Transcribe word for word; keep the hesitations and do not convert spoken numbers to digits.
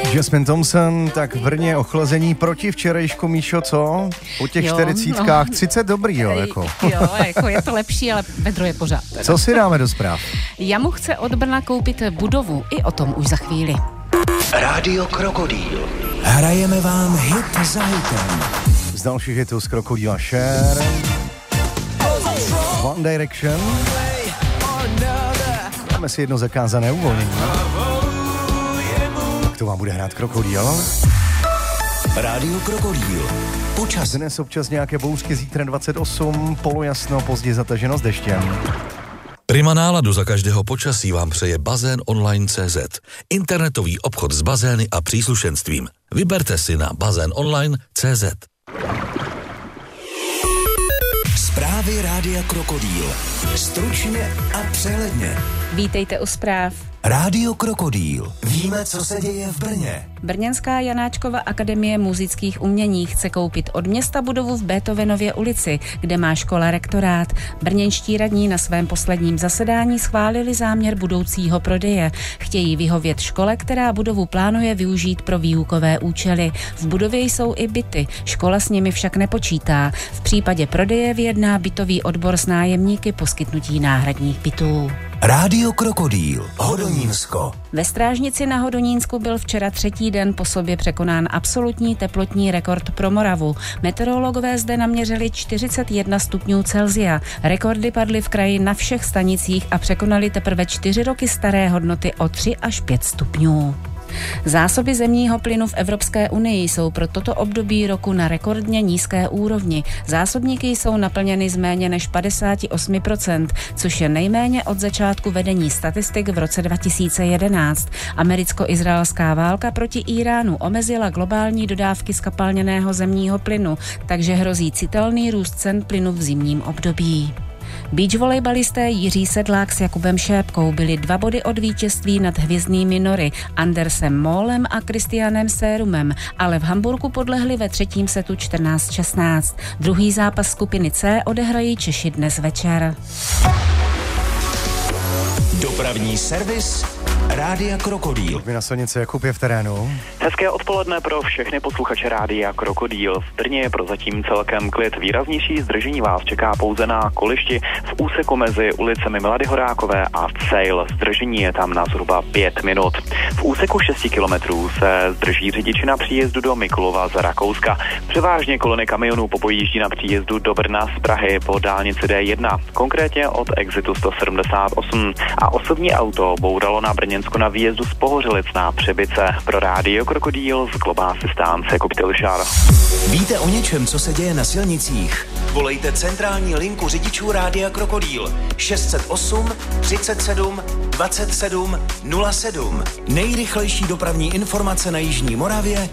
Jasmine Thompson, tak v Brně ochlazení proti včerejšku, Míšo, co? Po těch jo, čtyřicítkách no. třicet dobrý, jo, jako. Jo, jako je to lepší, ale vedro je pořád. Teda. Co si dáme do zpráv? Jamu chce od Brna koupit budovu, i o tom už za chvíli. Rádio Krokodýl. Hrajeme vám hit za hitem. Z dalších hitů z Krokodýla Share, One Direction. Máme si jedno zakázané uvolnění. Tak to vám bude hrát Krokodýl. Rádio Krokodýl. Počas. Dnes občas nějaké bouřky, zítra dvacet osm, polojasno, později zataženo s deštěm. Prima náladu za každého počasí vám přeje bazén online tečka cé zet. Internetový obchod s bazény a příslušenstvím. Vyberte si na bazén online tečka cé zet. Zprávy Rádia Krokodýl. Stručně a přehledně. Vítejte u zpráv. Rádio Krokodýl. Víme, co se děje v Brně. Brněnská Janáčkova akademie muzických umění chce koupit od města budovu v Beethovenově ulici, kde má škola rektorát. Brněnští radní na svém posledním zasedání schválili záměr budoucího prodeje. Chtějí vyhovět škole, která budovu plánuje využít pro výukové účely. V budově jsou i byty, škola s nimi však nepočítá. V případě prodeje vyjedná bytový odbor s nájemníky poskytnutí náhradních bytů. Rádio Krokodýl. Hodonínsko. Ve Strážnici na Hodonínsku byl včera třetí den po sobě překonán absolutní teplotní rekord pro Moravu. Meteorologové zde naměřili čtyřicet jedna stupňů Celsia. Rekordy padly v kraji na všech stanicích a překonaly teprve čtyři roky staré hodnoty o tři až pět stupňů. Zásoby zemního plynu v Evropské unii jsou pro toto období roku na rekordně nízké úrovni. Zásobníky jsou naplněny z méně než padesát osm procent, což je nejméně od začátku vedení statistik v roce dva tisíce jedenáct. Americko-izraelská válka proti Íránu omezila globální dodávky zkapalněného zemního plynu, takže hrozí citelný růst cen plynu v zimním období. Beach volejbalisté Jiří Sedlák s Jakubem Šépkou byli dva body od vítězství nad hvězdnými Nory, Andersem Mólem a Kristianem Sérumem, ale v Hamburku podlehli ve třetím setu čtrnáct šestnáct. Druhý zápas skupiny C odehrají Češi dnes večer. Dopravní servis Rádia Krokodýl. Na silnici Jakub je v terénu. Hezké odpoledne pro všechny posluchače Rádia Krokodýl. V Brně je prozatím celkem klid. Výraznější zdržení vás čeká pouze na Kolišti v úseku mezi ulicemi Milady Horákové a Sejl. Zdržení je tam na zhruba pět minut. V úseku šesti kilometrů se zdrží řidiči na příjezdu do Mikulova z Rakouska. Převážně kolony kamionů popojíždí na příjezdu do Brna z Prahy po dálnici D jedna, konkrétně od exitu sto sedmdesát osm. A osobní auto bouralo na Brněnsku na výjezdu z Pohořelic na Přebyce. Pro Rádio Krokodýl z Global Assistance Jakub Tilšar. Víte o něčem, co se děje na silnicích? Volejte centrální linku řidičů Rádia Krokodýl šest set osm třicet sedm dvacet sedm nula sedm. Nejrychlejší dopravní informace na jižní Moravě